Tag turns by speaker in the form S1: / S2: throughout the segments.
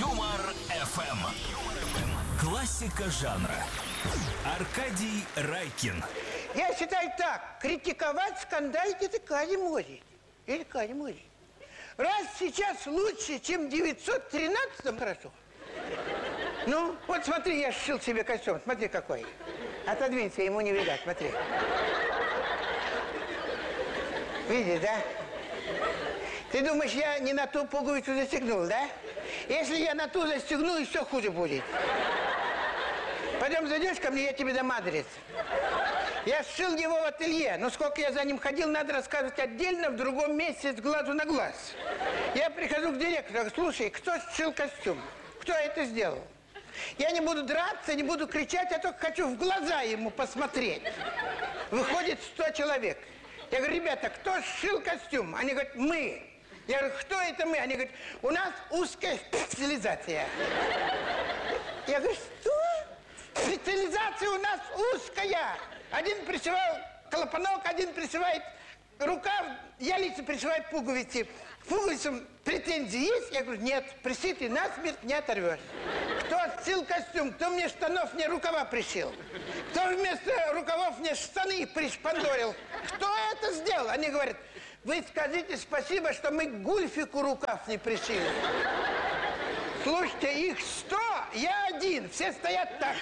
S1: Юмор ФМ. Классика жанра. Аркадий Райкин.
S2: Я считаю так, критиковать, скандалить — это Кади Мози. Или Кади Мози. Раз сейчас лучше, чем в 913-м, хорошо. Ну, вот смотри, я сшил себе костюм, смотри какой. Отодвинься, ему не видать, смотри. Видишь, да? Ты думаешь, я не на ту пуговицу застегнул, да? Если я на ту застегну, еще хуже будет. Пойдем, зайдешь ко мне, я тебе дам адрес. Я сшил его в ателье, но сколько я за ним ходил, надо рассказывать отдельно, в другом месте, с глазу на глаз. Я прихожу к директору, говорю: слушай, кто сшил костюм? Кто это сделал? Я не буду драться, не буду кричать, я только хочу в глаза ему посмотреть. Выходит 100 человек. Я говорю: ребята, кто сшил костюм? Они говорят: мы. Я говорю: кто это мы? Они говорят: у нас узкая специализация. Я говорю: что? Специализация у нас узкая. Один пришивал клапанок, один пришивает рукав, я лично пришиваю пуговицы. К пуговицам претензии есть? Я говорю: нет, пришитый насмерть не оторвешь. Кто сшил костюм? Кто мне штанов, мне рукава пришил? Кто вместо рукавов мне штаны пришпандорил? Кто это сделал? Они говорят: вы скажите спасибо, что мы к Гульфику рукав не пришили. Слушайте, их 100, я один, все стоят так.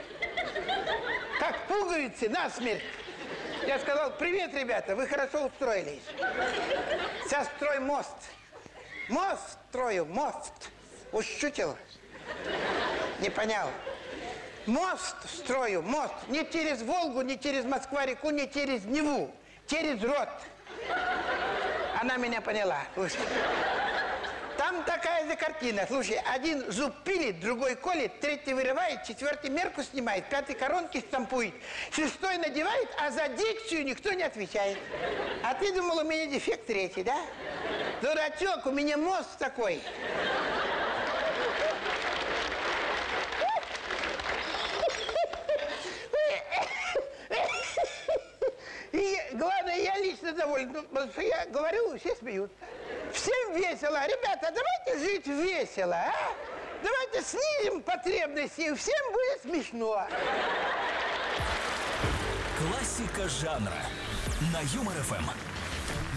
S2: Как пуговицы, насмерть. Я сказал: привет, ребята, вы хорошо устроились. Сейчас строю мост. Мост строю, мост. Ущутил? Не понял. Мост строю, мост. Не через Волгу, не через Москва-реку, не через Неву. Через рот. Она меня поняла. Слушай. Там такая же картина. Слушай, один зуб пилит, другой колет, третий вырывает, четвертый мерку снимает, пятый коронки штампует, шестой надевает, а за дикцию никто не отвечает. А ты думал, у меня дефект третий, да? Дурачок, у меня мозг такой. И главное, я лично доволен, потому что я говорю, все смеются. Всем весело. Ребята, давайте жить весело, а? Давайте снизим потребности, и всем будет смешно.
S1: Классика жанра на Юмор ФМ.